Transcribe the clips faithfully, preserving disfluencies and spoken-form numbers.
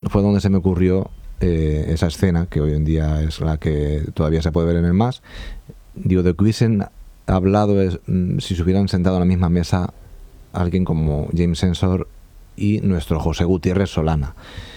fue donde se me ocurrió eh, esa escena, que hoy en día es la que todavía se puede ver en el M A S. Digo, de que hubiesen hablado, es, si se hubieran sentado a la misma mesa alguien como James Ensor y nuestro José Gutiérrez Solana.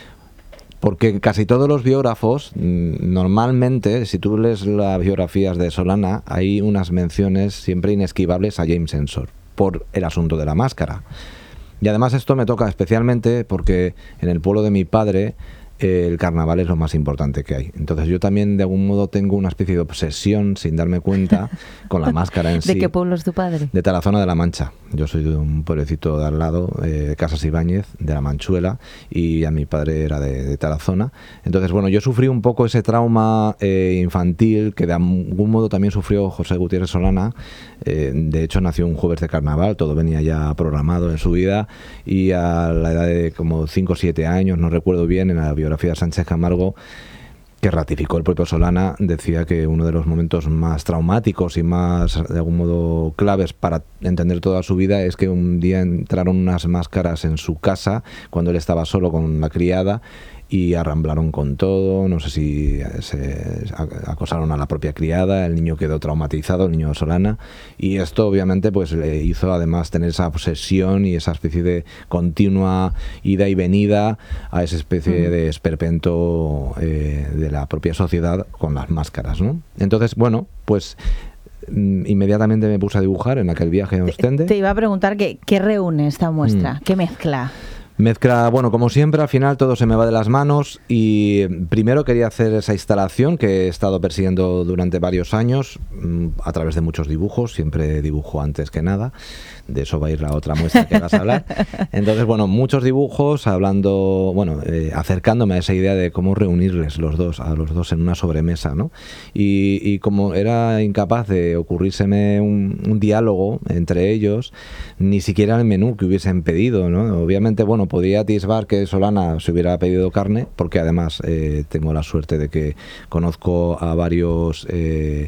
Porque casi todos los biógrafos, normalmente, si tú lees las biografías de Solana, hay unas menciones siempre inesquivables a James Ensor, por el asunto de la máscara. Y además esto me toca especialmente porque en el pueblo de mi padre eh, el carnaval es lo más importante que hay. Entonces yo también de algún modo tengo una especie de obsesión, sin darme cuenta, con la máscara en sí. ¿De qué pueblo es tu padre? De Tarazona de la Mancha. Yo soy de un pueblecito de al lado, eh, Casas Ibáñez, de la Manchuela, y a mi padre era de, de Tarazona. Entonces, bueno, yo sufrí un poco ese trauma eh, infantil que de algún modo también sufrió José Gutiérrez Solana. Eh, de hecho, nació un jueves de carnaval, todo venía ya programado en su vida, y a la edad de como cinco o siete años, no recuerdo bien, en la biografía de Sánchez Camargo, que ratificó el propio Solana, decía que uno de los momentos más traumáticos y más, de algún modo, claves para entender toda su vida es que un día entraron unas máscaras en su casa cuando él estaba solo con la criada y arramblaron con todo, no sé si se acosaron a la propia criada, el niño quedó traumatizado, el niño de Solana, y esto obviamente pues le hizo además tener esa obsesión y esa especie de continua ida y venida a esa especie de esperpento eh, de la propia sociedad con las máscaras, ¿no? Entonces, bueno, pues inmediatamente me puse a dibujar en aquel viaje a Ostende. Te, te iba a preguntar que, qué reúne esta muestra, mm. qué mezcla. Mezcla, bueno, como siempre, al final todo se me va de las manos y primero quería hacer esa instalación que he estado persiguiendo durante varios años a través de muchos dibujos, siempre dibujo antes que nada, de eso va a ir la otra muestra que vas a hablar. Entonces, bueno, muchos dibujos hablando, bueno, eh, acercándome a esa idea de cómo reunirles los dos, a los dos en una sobremesa, ¿no? Y, y como era incapaz de ocurrírseme un, un diálogo entre ellos, ni siquiera el menú que hubiesen pedido, ¿no? Obviamente, bueno, podría atisbar que Solana se hubiera pedido carne, porque además eh, tengo la suerte de que conozco a varios eh,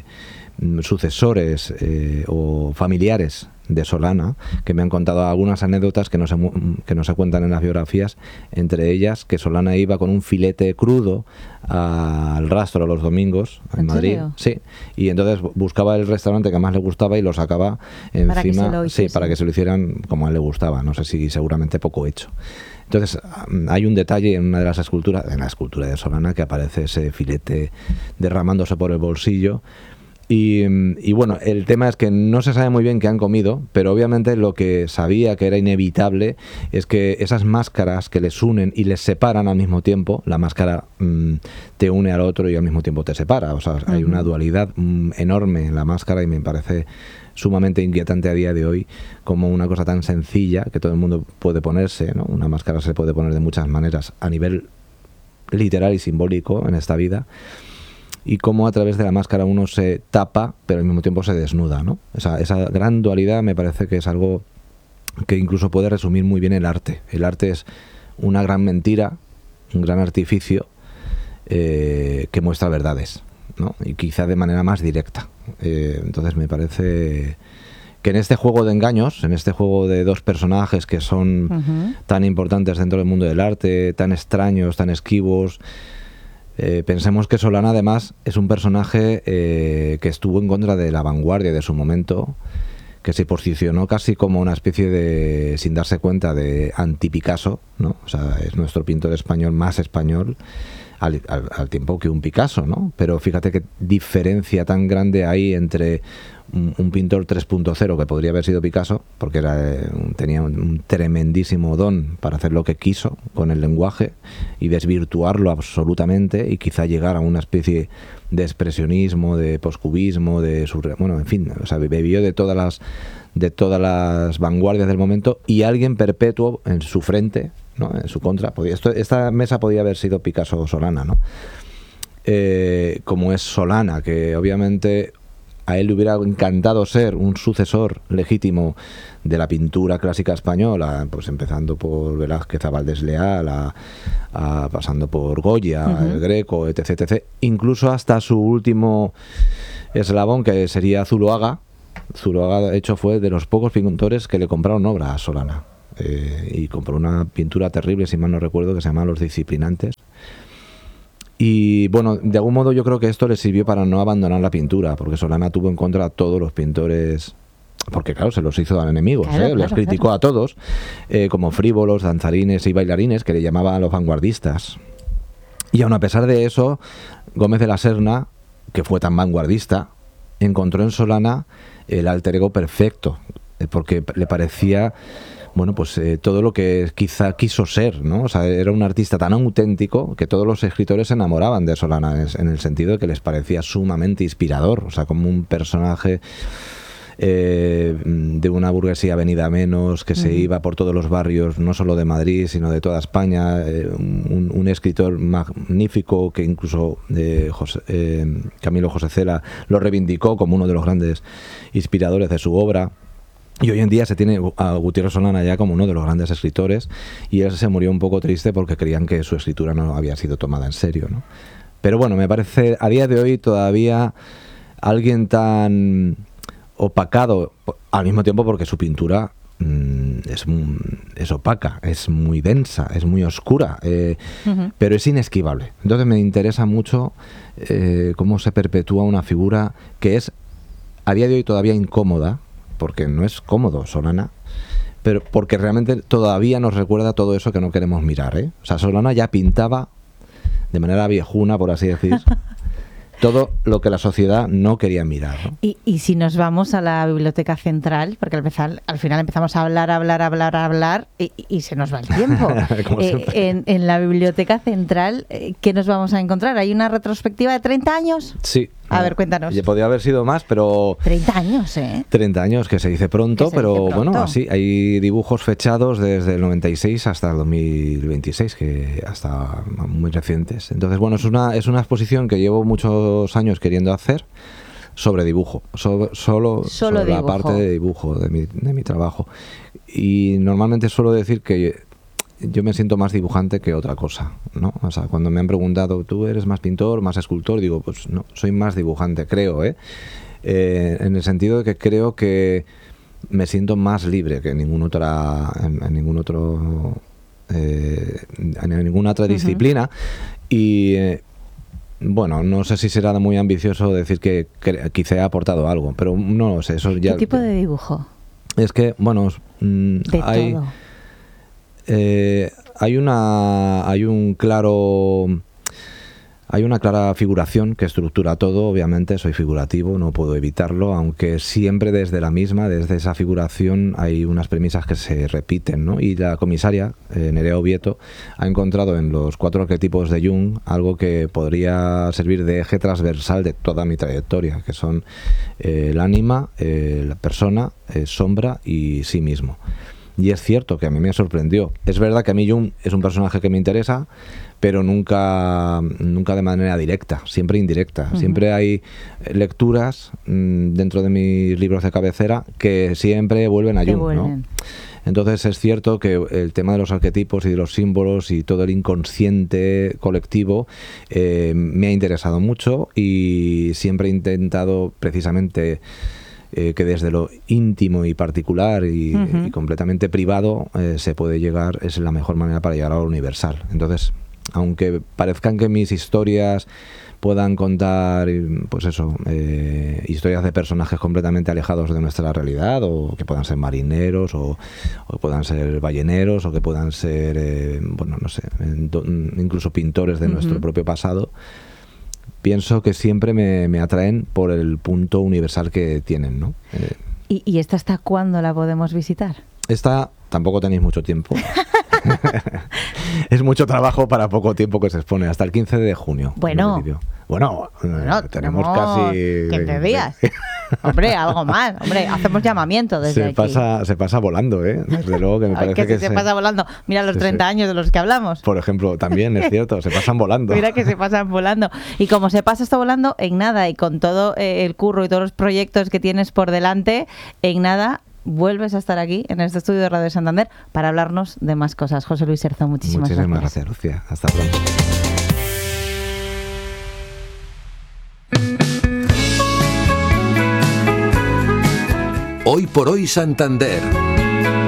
sucesores eh, o familiares de Solana que me han contado algunas anécdotas que no se que no se cuentan en las biografías, entre ellas que Solana iba con un filete crudo al Rastro los domingos en, ¿En Madrid, serio? Sí, y entonces buscaba el restaurante que más le gustaba y lo sacaba encima, para que se lo sí, para que se lo hicieran como a él le gustaba, no sé si seguramente poco hecho. Entonces hay un detalle en una de las esculturas, en la escultura de Solana, que aparece ese filete derramándose por el bolsillo. Y, y bueno, el tema es que no se sabe muy bien qué han comido, pero obviamente lo que sabía que era inevitable es que esas máscaras que les unen y les separan al mismo tiempo, la máscara mmm, te une al otro y al mismo tiempo te separa, o sea, uh-huh. hay una dualidad mmm, enorme en la máscara y me parece sumamente inquietante a día de hoy como una cosa tan sencilla que todo el mundo puede ponerse, ¿no? Una máscara se puede poner de muchas maneras a nivel literal y simbólico en esta vida, y cómo a través de la máscara uno se tapa pero al mismo tiempo se desnuda, ¿no? Esa, esa gran dualidad me parece que es algo que incluso puede resumir muy bien el arte. El arte es una gran mentira, un gran artificio eh, que muestra verdades, ¿no? Y quizá de manera más directa. Eh, entonces me parece que en este juego de engaños, en este juego de dos personajes que son uh-huh. tan importantes dentro del mundo del arte, tan extraños, tan esquivos, Eh, pensemos que Solana además es un personaje eh, que estuvo en contra de la vanguardia de su momento, que se posicionó casi como una especie de, sin darse cuenta, de anti-Picasso, ¿no? O sea, es nuestro pintor español más español al, al, al tiempo que un Picasso, ¿no? Pero fíjate qué diferencia tan grande hay entre un, un pintor tres punto cero que podría haber sido Picasso, porque era, eh, tenía un, un tremendísimo don para hacer lo que quiso con el lenguaje y desvirtuarlo absolutamente y quizá llegar a una especie de expresionismo, de poscubismo, de surre... bueno, en fin, o sea, bebió de todas las de todas las vanguardias del momento y alguien perpetuo en su frente, ¿no? En su contra. Podía, esto, esta mesa podía haber sido Picasso o Solana, ¿no? Eh, como es Solana, que obviamente a él le hubiera encantado ser un sucesor legítimo de la pintura clásica española, pues empezando por Velázquez a Valdés Leal, a, a, pasando por Goya, uh-huh. el Greco, etc, etc, incluso hasta su último eslabón, que sería Zuloaga. Zuloaga, de hecho, fue de los pocos pintores que le compraron obra a Solana. Eh, y compró una pintura terrible, si mal no recuerdo, que se llama Los Disciplinantes, Y bueno, de algún modo yo creo que esto le sirvió para no abandonar la pintura, porque Solana tuvo en contra a todos los pintores, porque claro, se los hizo enemigos, claro, ¿eh? claro, Los criticó claro. a todos, eh, como frívolos, danzarines y bailarines, que le llamaban a los vanguardistas. Y aun a pesar de eso, Gómez de la Serna, que fue tan vanguardista, encontró en Solana el alter ego perfecto, eh, porque le parecía, bueno, pues eh, todo lo que quizá quiso ser, ¿no? O sea, era un artista tan auténtico que todos los escritores se enamoraban de Solana, es- en el sentido de que les parecía sumamente inspirador, o sea, como un personaje eh, de una burguesía venida a menos, que se Ujú. iba por todos los barrios, no solo de Madrid, sino de toda España, eh, un, un escritor magnífico que incluso eh, José- eh, Camilo José Cela lo reivindicó como uno de los grandes inspiradores de su obra. Y hoy en día se tiene a Gutiérrez Solana ya como uno de los grandes escritores, y él se murió un poco triste porque creían que su escritura no había sido tomada en serio, ¿no? Pero bueno, me parece a día de hoy todavía alguien tan opacado, al mismo tiempo porque su pintura mm, es, mu- es opaca, es muy densa, es muy oscura, eh, Ujú. pero es inesquivable. Entonces me interesa mucho eh, cómo se perpetúa una figura que es a día de hoy todavía incómoda, porque no es cómodo Solana, pero porque realmente todavía nos recuerda todo eso que no queremos mirar, ¿eh? O sea, Solana ya pintaba de manera viejuna, por así decir, todo lo que la sociedad no quería mirar, ¿no? Y, y si nos vamos a la biblioteca central, porque al, empezar, al final empezamos a hablar, hablar, hablar, hablar y, y se nos va el tiempo. Como Eh, siempre. en, en la biblioteca central, eh, ¿qué nos vamos a encontrar? ¿Hay una retrospectiva de treinta años? Sí. A ver, cuéntanos. Ya podía haber sido más, pero treinta años, ¿eh? treinta años, que se dice pronto, Que se pero dice pronto. bueno, así hay dibujos fechados desde el noventa y seis hasta el dos mil veintiséis, que hasta muy recientes. Entonces, bueno, es una es una exposición que llevo muchos años queriendo hacer sobre dibujo, so- solo, Solo sobre la dibujo. parte de dibujo de mi, de mi trabajo. Y normalmente suelo decir que yo me siento más dibujante que otra cosa, ¿no? O sea, cuando me han preguntado, ¿tú eres más pintor, más escultor? Digo, pues no, soy más dibujante, creo, ¿eh? Eh, en el sentido de que creo que me siento más libre que en ningún otra, en, en ningún otro, eh, en ninguna otra Ujú. disciplina. Y eh, bueno, no sé si será muy ambicioso decir que, que quizá he aportado algo, pero no lo sé. Eso ya, ¿Qué tipo de dibujo? es que, bueno, mm, De hay, todo. eh, hay una, hay un claro, hay una clara figuración que estructura todo. Obviamente soy figurativo, no puedo evitarlo, aunque siempre desde la misma, desde esa figuración hay unas premisas que se repiten, ¿no? Y la comisaria, eh, Nerea Obieto, ha encontrado en los cuatro arquetipos de Jung algo que podría servir de eje transversal de toda mi trayectoria, que son eh, el ánima, eh, la persona, eh, sombra y sí mismo. Y es cierto que a mí me sorprendió. Es verdad que a mí Jung es un personaje que me interesa, pero nunca, nunca de manera directa, siempre indirecta. Ujú. Siempre hay lecturas mm, dentro de mis libros de cabecera que siempre vuelven a Que Jung, ¿no? vuelven. Entonces es cierto que el tema de los arquetipos y de los símbolos y todo el inconsciente colectivo eh, me ha interesado mucho, y siempre he intentado precisamente eh, que desde lo íntimo y particular y, Ujú. y completamente privado eh, se puede llegar, es la mejor manera para llegar a lo universal. Entonces, aunque parezcan que mis historias puedan contar, pues eso, eh, historias de personajes completamente alejados de nuestra realidad, o que puedan ser marineros, o, o puedan ser balleneros, o que puedan ser, eh, bueno, no sé, en- do- incluso pintores de Ujú. nuestro propio pasado, pienso que siempre me, me atraen por el punto universal que tienen, ¿no? Eh, ¿Y, y esta hasta cuándo la podemos visitar? esta tampoco tenéis mucho tiempo. Es mucho trabajo para poco tiempo que se expone, hasta el quince de junio. en Bueno. principio. Bueno, eh, Bueno, tenemos casi quince días. Hombre, algo más. Hombre, hacemos llamamiento desde se aquí. pasa, se pasa volando, ¿eh? Desde luego que me Ay, parece que que, si se se- pasa volando. Mira los Sí, sí. treinta años de los que hablamos. por ejemplo, también es cierto, se pasan volando. Mira que se pasan volando. Y como se pasa esto volando, en nada, y con todo eh, el curro y todos los proyectos que tienes por delante, en nada vuelves a estar aquí en este estudio de Radio Santander para hablarnos de más cosas. José Luis Herzog, muchísimas, Muchísimas gracias. gracias, Lucía. Hasta pronto. Hoy por hoy Santander.